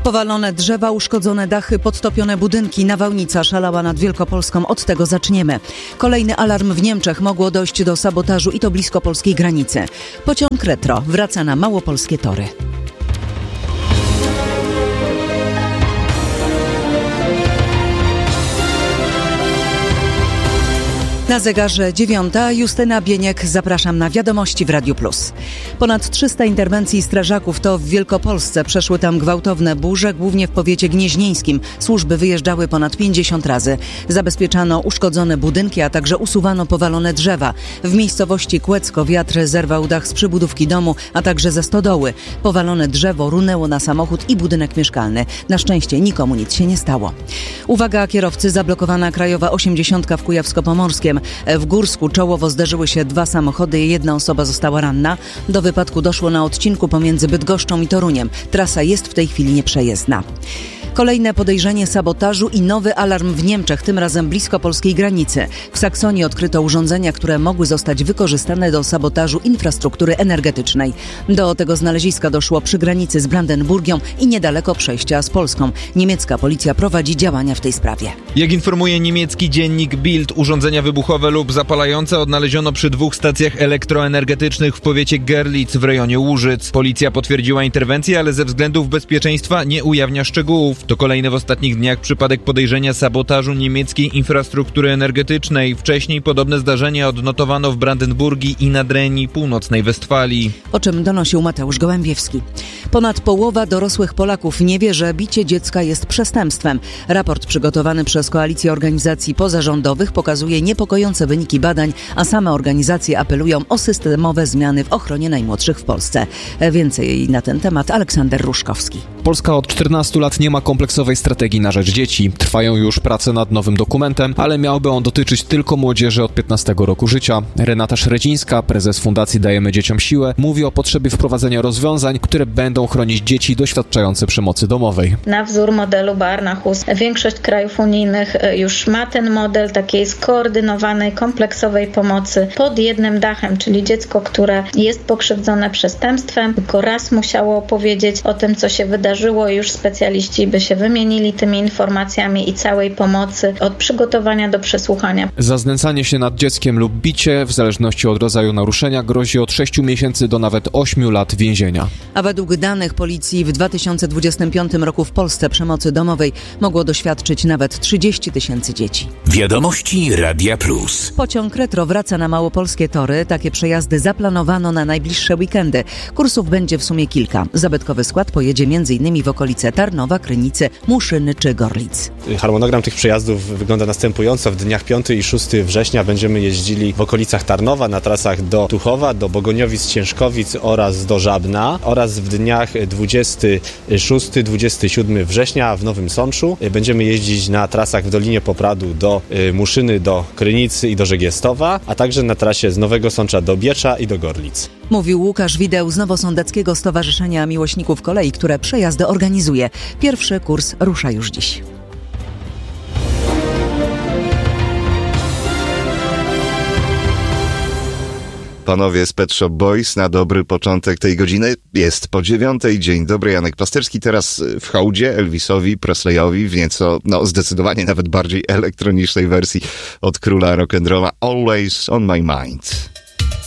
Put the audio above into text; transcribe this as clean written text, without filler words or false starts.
Powalone drzewa, uszkodzone dachy, podtopione budynki. Nawałnica szalała nad Wielkopolską. Od tego zaczniemy. Kolejny alarm w Niemczech. Mogło dojść do sabotażu i to blisko polskiej granicy. Pociąg Retro wraca na małopolskie tory. Na zegarze 9:00. Justyna Bieniek, zapraszam na wiadomości w Radiu Plus. Ponad 300 interwencji strażaków to w Wielkopolsce. Przeszły tam gwałtowne burze, głównie w powiecie gnieźnieńskim. Służby wyjeżdżały ponad 50 razy. Zabezpieczano uszkodzone budynki, a także usuwano powalone drzewa. W miejscowości Kłecko wiatr zerwał dach z przybudówki domu, a także ze stodoły. Powalone drzewo runęło na samochód i budynek mieszkalny. Na szczęście nikomu nic się nie stało. Uwaga kierowcy, zablokowana krajowa 80 w Kujawsko-Pomorskiem. W Górsku czołowo zderzyły się dwa samochody i jedna osoba została ranna. Do wypadku doszło na odcinku pomiędzy Bydgoszczą i Toruniem. Trasa jest w tej chwili nieprzejezdna. Kolejne podejrzenie sabotażu i nowy alarm w Niemczech, tym razem blisko polskiej granicy. W Saksonii odkryto urządzenia, które mogły zostać wykorzystane do sabotażu infrastruktury energetycznej. Do tego znaleziska doszło przy granicy z Brandenburgią i niedaleko przejścia z Polską. Niemiecka policja prowadzi działania w tej sprawie. Jak informuje niemiecki dziennik Bild, urządzenia wybuchowe lub zapalające odnaleziono przy 2 stacjach elektroenergetycznych w powiecie Görlitz w rejonie Łużyc. Policja potwierdziła interwencję, ale ze względów bezpieczeństwa nie ujawnia szczegółów. To kolejny w ostatnich dniach przypadek podejrzenia sabotażu niemieckiej infrastruktury energetycznej. Wcześniej podobne zdarzenia odnotowano w Brandenburgii i nad Reni, północnej Westfalii. O czym donosił Mateusz Gołębiewski. Ponad połowa dorosłych Polaków nie wie, że bicie dziecka jest przestępstwem. Raport przygotowany przez Koalicję Organizacji Pozarządowych pokazuje niepokojące wyniki badań, a same organizacje apelują o systemowe zmiany w ochronie najmłodszych w Polsce. Więcej na ten temat Aleksander Ruszkowski. Polska od 14 lat nie ma kompleksowej strategii na rzecz dzieci. Trwają już prace nad nowym dokumentem, ale miałby on dotyczyć tylko młodzieży od 15 roku życia. Renata Szredzińska, prezes Fundacji Dajemy Dzieciom Siłę, mówi o potrzebie wprowadzenia rozwiązań, które będą chronić dzieci doświadczające przemocy domowej. Na wzór modelu Barnahus większość krajów unijnych już ma ten model takiej skoordynowanej, kompleksowej pomocy pod jednym dachem, czyli dziecko, które jest pokrzywdzone przestępstwem, tylko raz musiało powiedzieć o tym, co się wydarzyło i już specjaliści by się wymienili tymi informacjami i całej pomocy od przygotowania do przesłuchania. Za znęcanie się nad dzieckiem lub bicie, w zależności od rodzaju naruszenia, grozi od 6 miesięcy do nawet 8 lat więzienia. A według danych policji w 2025 roku w Polsce przemocy domowej mogło doświadczyć nawet 30 000 dzieci. Wiadomości Radia Plus. Pociąg Retro wraca na małopolskie tory. Takie przejazdy zaplanowano na najbliższe weekendy. Kursów będzie w sumie kilka. Zabytkowy skład pojedzie m.in. w okolice Tarnowa, Krynicy, Muszyny czy Gorlic. Harmonogram tych przejazdów wygląda następująco. W dniach 5 i 6 września będziemy jeździli w okolicach Tarnowa na trasach do Tuchowa, do Bogoniowic, Ciężkowic oraz do Żabna, oraz w dniach 26-27 września w Nowym Sączu będziemy jeździć na trasach w Dolinie Popradu do Muszyny, do Krynicy i do Żegiestowa, a także na trasie z Nowego Sącza do Biecza i do Gorlic. Mówił Łukasz Wideł z Nowosądeckiego Stowarzyszenia Miłośników Kolei, które przejazdy organizuje. Pierwszy kurs rusza już dziś. Panowie z Pet Shop Boys, na dobry początek tej godziny. Jest po 9:00. Dzień dobry, Janek Pasterski. Teraz w hołdzie Elvisowi Presleyowi w nieco, zdecydowanie nawet bardziej elektronicznej wersji od króla rock'n'rolla Always on my mind.